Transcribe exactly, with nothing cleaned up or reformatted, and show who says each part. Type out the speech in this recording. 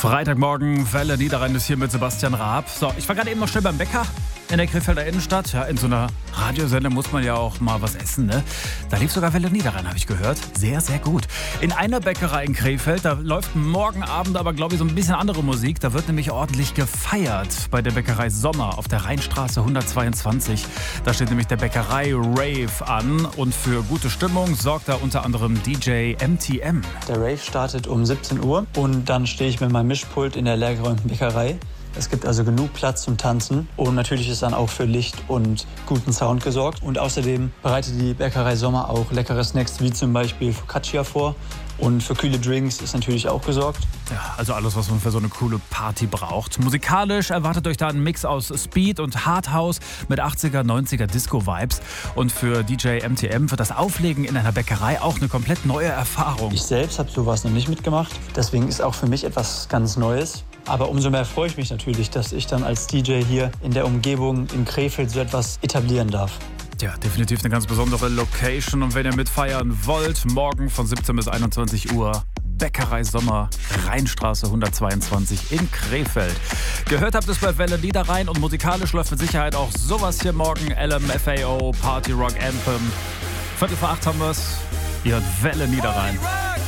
Speaker 1: Freitagmorgen, Welle Niederrhein ist hier mit Sebastian Raab. So, ich war gerade eben noch schnell beim Bäcker in der Krefelder Innenstadt. Ja, in so einer Radiosendung muss man ja auch mal was essen, ne? Da lief sogar Welle Niederrhein, habe ich gehört. Sehr, sehr gut. In einer Bäckerei in Krefeld, da läuft morgen Abend aber, glaube ich, so ein bisschen andere Musik. Da wird nämlich ordentlich gefeiert bei der Bäckerei Sommer auf der Rheinstraße hundertzweiundzwanzig. Da steht nämlich der Bäckerei Rave an. Und für gute Stimmung sorgt da unter anderem D J M T M.
Speaker 2: Der Rave startet um siebzehn Uhr und dann stehe ich mit meinem Mischpult in der leergeräumten Bäckerei. Es gibt also genug Platz zum Tanzen und natürlich ist dann auch für Licht und guten Sound gesorgt. Und außerdem bereitet die Bäckerei Sommer auch leckere Snacks wie zum Beispiel Focaccia vor. Und für kühle Drinks ist natürlich auch gesorgt.
Speaker 1: Ja, also alles, was man für so eine coole Party braucht. Musikalisch erwartet euch da ein Mix aus Speed und Hardhouse mit achtziger, neunziger Disco-Vibes. Und für D J M T M wird das Auflegen in einer Bäckerei auch eine komplett neue Erfahrung.
Speaker 2: Ich selbst habe sowas noch nicht mitgemacht, deswegen ist auch für mich etwas ganz Neues. Aber umso mehr freue ich mich natürlich, dass ich dann als D J hier in der Umgebung in Krefeld so etwas etablieren darf.
Speaker 1: Ja, definitiv eine ganz besondere Location. Und wenn ihr mitfeiern wollt, morgen von siebzehn bis einundzwanzig Uhr, Bäckerei Sommer, Rheinstraße hundertzweiundzwanzig in Krefeld. Gehört habt ihr es bei Welle Niederrhein und musikalisch läuft mit Sicherheit auch sowas hier morgen. L M F A O, Party Rock Anthem. Viertel vor acht haben wir's. Ihr hört Welle Niederrhein.